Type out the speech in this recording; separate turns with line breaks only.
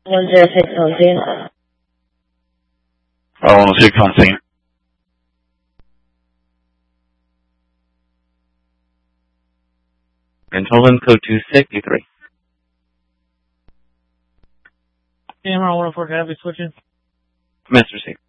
106 on scene.
106 on scene.
Intelligence code 263.
Camera 104, can I be switching?
Master C.